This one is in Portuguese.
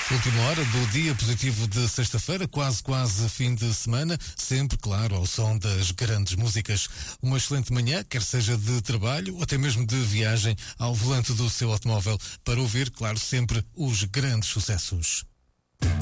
Última hora do dia positivo de sexta-feira, quase fim de semana, sempre, claro, ao som das grandes músicas. Uma excelente manhã, quer seja de trabalho ou até mesmo de viagem ao volante do seu automóvel, para ouvir, claro, sempre os grandes sucessos.